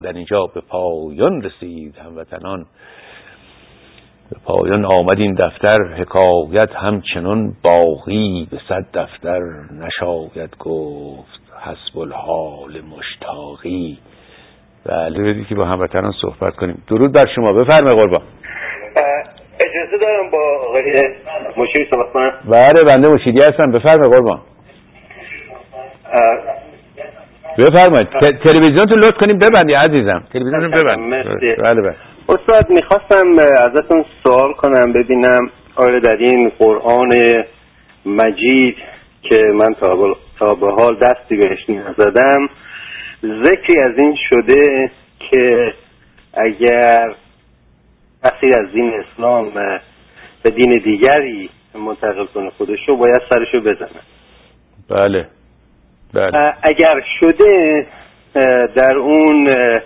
در اینجا به پایان رسید هموطنان. به پایان آمد این دفتر، حکایت همچنان باقی به 100 دفتر نشاید گفت حسب الحال مشتاقی. بله بدید که با هموطنان صحبت کنیم. درود بر شما، بفرمایید قربان. اجازه دارم با آقای مشیری صحبت کنم؟ بله بنده مشیری هستم، بفرمایید قربان. بفرمایید. تلویزیونتون لطف کنیم ببندید عزیزم، تلویزیونتون ببندید. بله بله. استاد میخواستم ازتون سوال کنم، ببینم آیا در این قرآن مجید که من تا به حال دستی بهش نزدم ذکری از این شده که اگر کسی از دین اسلام به دین دیگری منتقل کنه خودشو باید سرشو بزنه. بله بله. اگر شده در اون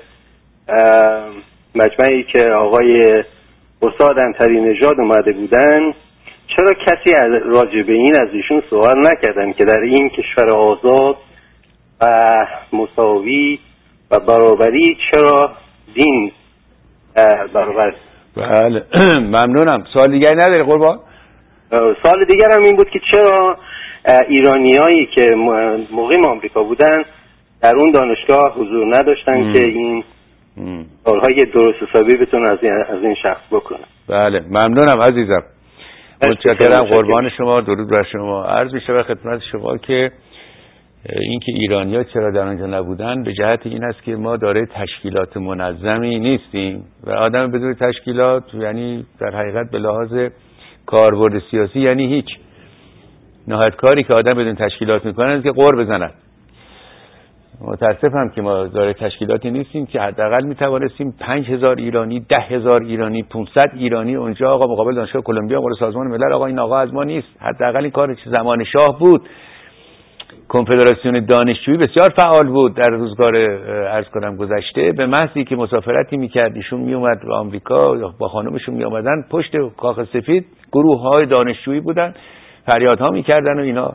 مجمعی که آقای استاد انطری نژاد اومده بودن، چرا کسی راجع به این از ایشون سوال نکردن که در این کشور آزاد و مساوی و برابری چرا دین برابر؟ بله ممنونم. سوال دیگری نداری قربان؟ سوال دیگر هم این بود که چرا ایرانیایی که مقیم آمریکا بودن در اون دانشگاه حضور نداشتن که این سوالهای درست حسابی بتونن از این شخص بکنن. بله ممنونم عزیزم، متشکرم، قربان شما، درود بر شما. عرض میشه به خدمت شما که اینکه ایرانی‌ها چرا در آنجا نبودن به جهت این است که ما دارای تشکیلات منظمی نیستیم و آدم بدون تشکیلات یعنی در حقیقت به لحاظ کاربرد سیاسی یعنی هیچ. نهایت کاری که آدم بدون تشکیلات میکنه است که قر بزنن. متاسفم که ما دارای تشکیلاتی نیستیم که حداقل میتوانستیم 5000 ایرانی، 10000 ایرانی، 500 ایرانی اونجا آقا مقابل دانشگاه کلمبیا مقابل سازمان ملل آقا این آقا از ما نیست. حداقل این کار که زمان شاه بود. کنفدراسیون دانشجویی بسیار فعال بود در روزگار عرض کنم گذشته. به محضی که مسافرتی میکرد ایشون میومد به آمریکا یا با خانمشون میآمدن، پشت کاخ سفید گروه‌های دانشجویی بودن، فریادها میکردن و اینا.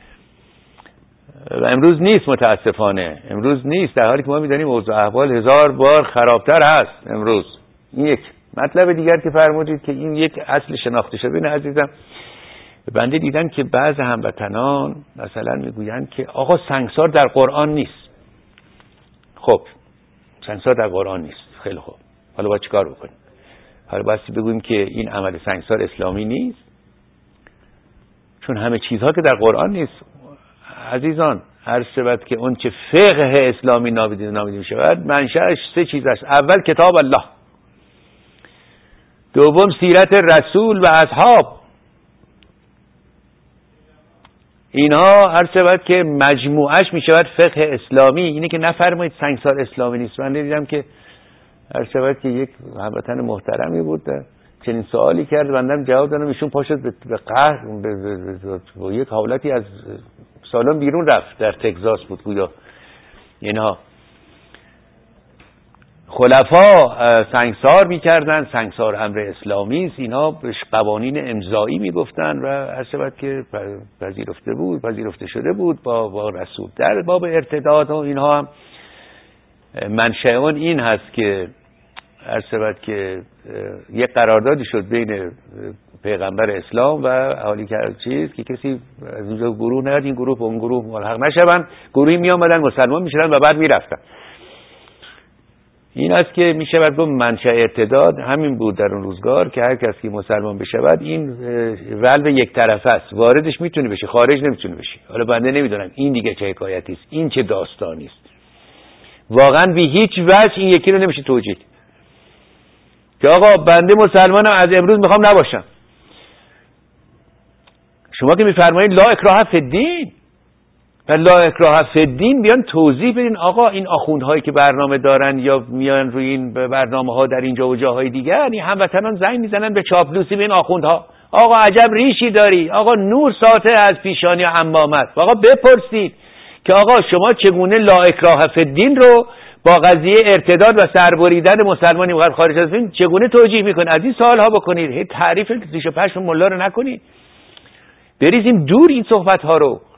و امروز نیست، متاسفانه امروز نیست، در حالی که ما میدونیم اوضاع احوال 1000 بار خرابتر هست امروز. این یک مطلب دیگر که فرمودید که این یک اصل شناخته شده. این عزیزم بنده دیدم که بعض هموطنان مثلا میگویند که آقا سنگسار در قرآن نیست. خب سنگسار در قرآن نیست، خیلی خوب، حالا باید چیکار بکنیم؟ حالا باید بگوییم که این عمل سنگسار اسلامی نیست چون همه چیزها که در قرآن نیست. عزیزان عرض شود که اون چه فقه اسلامی نامیده می شود منشأش 3 چیز است. اول کتاب الله، دوم سیرت رسول و اصحاب. اینها عرض شود که مجموعش می شود فقه اسلامی. اینه که نفرمایید سنگسار اسلامی نیست. من دیدم که عرض شود که یک هموطن محترمی بود چنین سوالی کرد، بندم جواب دادم، ایشون پاشد به قهر با یک حالتی از سالن بیرون رفت. در تگزاس بود گویا. اینها خلفا سنگسار میکردن، سنگسار امر اسلامی است. اینا بهش قوانین امضایی میگفتن و هر شود که پذیرفته شده بود با رسول. در باب ارتداد و اینها هم منشأ اون این هست که هر شود که یک قراردادی شد بین پیغمبر اسلام و اهالی چیز که کسی از اونجا گروه نیاد این گروه به اون گروه ملحق نشون، گروهی می آمدن مسلمان میشدن و بعد میرفتن. این است که می شود گفت منشأ ارتداد همین بود در اون روزگار که هر کس که مسلمان بشود این ولو یک طرفه است، واردش میتونه بشه، خارج نمیتونه بشه. حالا بنده نمیدونم این دیگه چه حکایتی است، این چه داستانی است. واقعا به هیچ وجه این یکی رو نمیشه توجیه که آقا بنده مسلمانم از امروز میخوام نباشم. شما که میفرمایید لا اکراه فی الدین و لا اکراه فی الدین، بیان توضیح بدین آقا این آخوندهایی که برنامه دارن یا میان روی این برنامه‌ها در اینجا و جاهای دیگر، این هموطنان زنگ میزنن به چاپلوسی به این آخوندها، آقا عجب ریشی داری، آقا نور ساطع از پیشانی عمامت. آقا بپرسید که آقا شما چگونه لا اکراه فی الدین رو با قضیه ارتداد و سربریدن مسلمانی خارج از دین چگونه توجیه میکنید؟ از این سوالها بکنید، تعریف ریش و پشم ملا رو نکنید، بریزیم دور این صحبت ها رو.